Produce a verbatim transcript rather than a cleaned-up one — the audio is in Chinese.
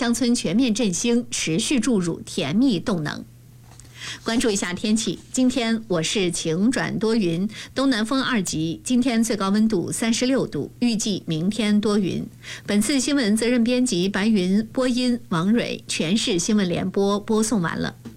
乡村全面振兴持续注入甜蜜动能。关注一下天气，今天我市晴转多云，东南风二级，今天最高温度三十六度，预计明天多云。本次新闻责任编辑白云，播音王蕊，全市新闻联播播送完了。